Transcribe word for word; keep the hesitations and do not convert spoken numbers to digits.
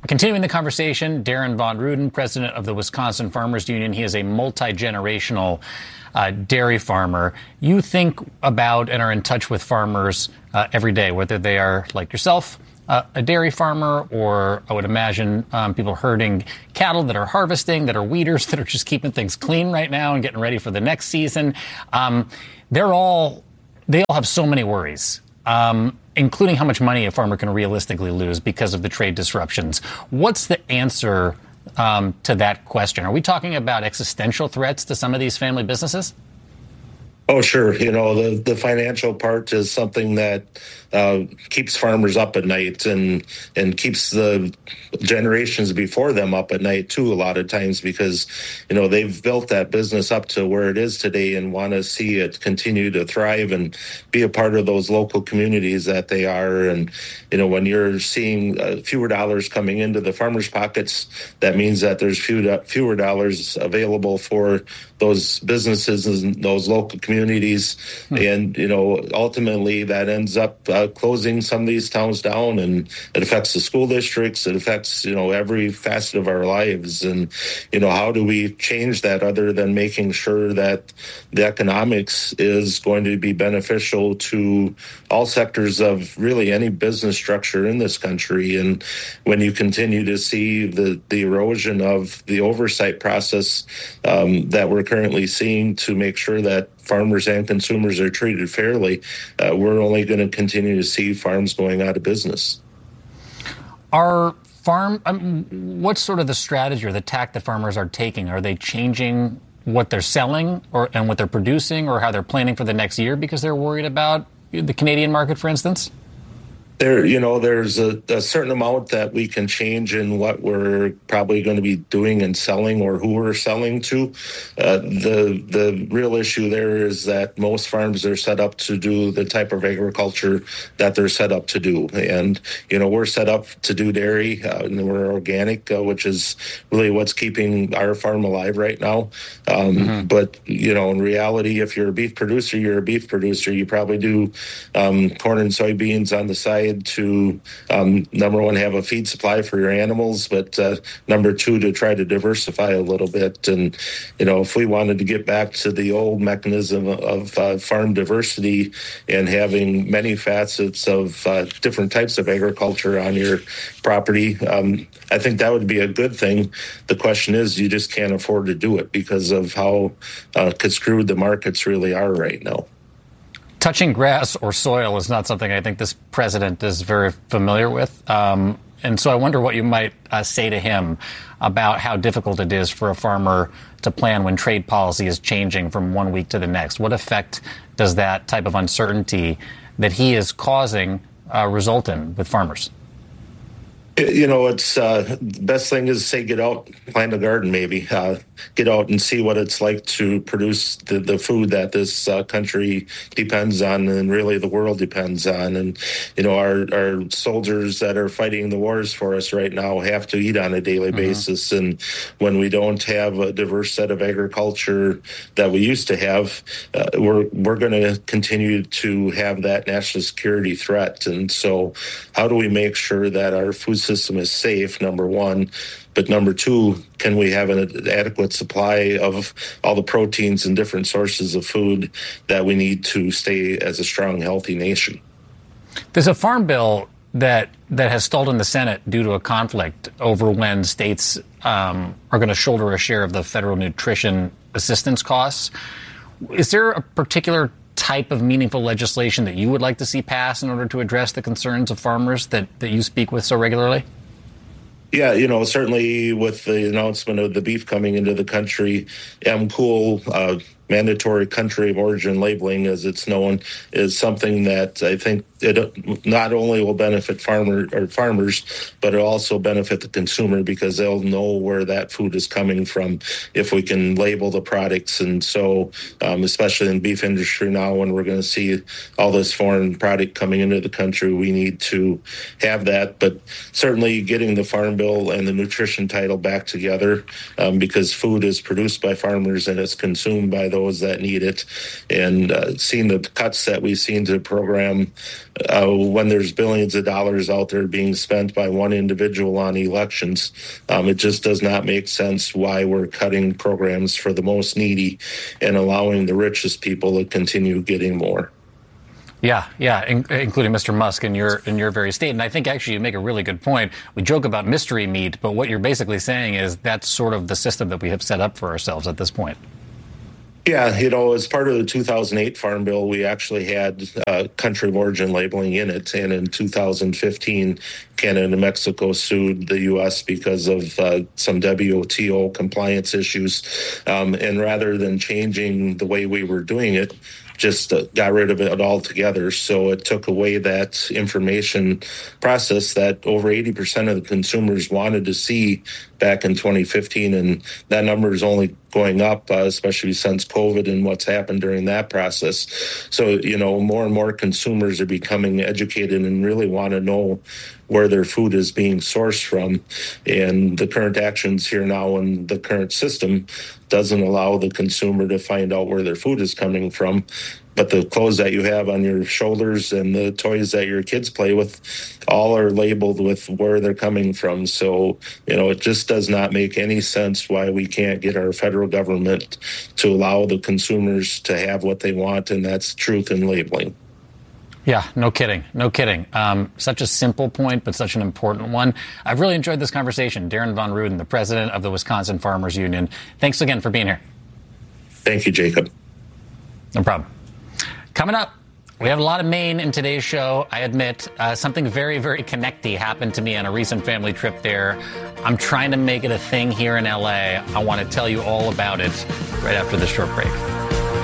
Continuing the conversation, Darren Von Ruden, president of the Wisconsin Farmers Union. He is a multi-generational uh, dairy farmer. You think about and are in touch with farmers uh, every day, whether they are like yourself, uh, a dairy farmer, or I would imagine um, people herding cattle that are harvesting, that are weeders, that are just keeping things clean right now and getting ready for the next season. Um, they're all, they all have so many worries. Um, including how much money a farmer can realistically lose because of the trade disruptions. What's the answer um, to that question? Are we talking about existential threats to some of these family businesses? Oh, sure. You know, the, the financial part is something that uh, keeps farmers up at night and and keeps the generations before them up at night, too, a lot of times, because, you know, they've built that business up to where it is today and want to see it continue to thrive and be a part of those local communities that they are. And, you know, when you're seeing uh, fewer dollars coming into the farmers' pockets, that means that there's few, fewer dollars available for those businesses and those local communities. Hmm. And, you know, ultimately that ends up uh, closing some of these towns down, and it affects the school districts. It affects, you know, every facet of our lives. And, you know, how do we change that other than making sure that the economics is going to be beneficial to all sectors of really any business structure in this country? And when you continue to see the, the erosion of the oversight process um, that we're currently seeing to make sure that farmers and consumers are treated fairly, uh, we're only going to continue to see farms going out of business. Are farm, um, what's sort of the strategy or the tack that farmers are taking? Are they changing what they're selling or and what they're producing, or how they're planning for the next year because they're worried about the Canadian market, for instance? There, you know, there's a, a certain amount that we can change in what we're probably going to be doing and selling, or who we're selling to. Uh, the the real issue there is that most farms are set up to do the type of agriculture that they're set up to do. And, you know, we're set up to do dairy, uh, and we're organic, uh, which is really what's keeping our farm alive right now. Um, mm-hmm. But, you know, in reality, if you're a beef producer, you're a beef producer. You probably do um, corn and soybeans on the side to, um, number one, have a feed supply for your animals, but uh, number two, to try to diversify a little bit. And, you know, if we wanted to get back to the old mechanism of uh, farm diversity and having many facets of uh, different types of agriculture on your property, um, I think that would be a good thing. The question is, you just can't afford to do it because of how uh, conscripted the markets really are right now. Touching grass or soil is not something I think this president is very familiar with. Um, and so I wonder what you might uh, say to him about how difficult it is for a farmer to plan when trade policy is changing from one week to the next. What effect does that type of uncertainty that he is causing uh, result in with farmers? You know, it's uh, the best thing is say get out, plant a garden, maybe uh, get out and see what it's like to produce the, the food that this uh, country depends on, and really the world depends on. And, you know, our, our soldiers that are fighting the wars for us right now have to eat on a daily mm-hmm. basis. And when we don't have a diverse set of agriculture that we used to have, uh, we're, we're going to continue to have that national security threat. And so how do we make sure that our food system is safe, number one, but number two, can we have an adequate supply of all the proteins and different sources of food that we need to stay as a strong, healthy nation? There's a farm bill that that has stalled in the Senate due to a conflict over when states um, are going to shoulder a share of the federal nutrition assistance costs. Is there a particular type of meaningful legislation that you would like to see passed in order to address the concerns of farmers that, that you speak with so regularly? Yeah, you know, certainly with the announcement of the beef coming into the country, M. Cool, uh, mandatory country of origin labeling, as it's known, is something that I think it not only will benefit farmer or farmers, but it'll also benefit the consumer because they'll know where that food is coming from if we can label the products. And so, um, especially in beef industry now, when we're going to see all this foreign product coming into the country, we need to have that. But certainly getting the Farm Bill and the nutrition title back together, um, because food is produced by farmers and it's consumed by the those that need it. And uh, seeing the cuts that we've seen to the program, uh, when there's billions of dollars out there being spent by one individual on elections, um, it just does not make sense why we're cutting programs for the most needy and allowing the richest people to continue getting more. Yeah, yeah, in, including Mister Musk in your in your very state. And I think actually you make a really good point. We joke about mystery meat, but what you're basically saying is that's sort of the system that we have set up for ourselves at this point. Yeah, you know, as part of the two thousand eight Farm Bill, we actually had uh, country of origin labeling in it. And in two thousand fifteen, Canada and Mexico sued the U S because of uh, some W T O compliance issues. Um, and rather than changing the way we were doing it, just uh, got rid of it altogether. So it took away that information process that over eighty percent of the consumers wanted to see back in twenty fifteen. And that number is only going up, uh, especially since COVID and what's happened during that process. So, you know, more and more consumers are becoming educated and really want to know where their food is being sourced from. And the current actions here now in the current system doesn't allow the consumer to find out where their food is coming from. But the clothes that you have on your shoulders and the toys that your kids play with all are labeled with where they're coming from. So, you know, it just does not make any sense why we can't get our federal government to allow the consumers to have what they want, and that's truth in labeling. Yeah, no kidding. No kidding. Um, such a simple point, but such an important one. I've really enjoyed this conversation. Darren Von Ruden, the president of the Wisconsin Farmers Union. Thanks again for being here. Thank you, Jacob. No problem. Coming up, we have a lot of Maine in today's show. I admit uh, something very, very connecty happened to me on a recent family trip there. I'm trying to make it a thing here in L A. I want to tell you all about it right after this short break.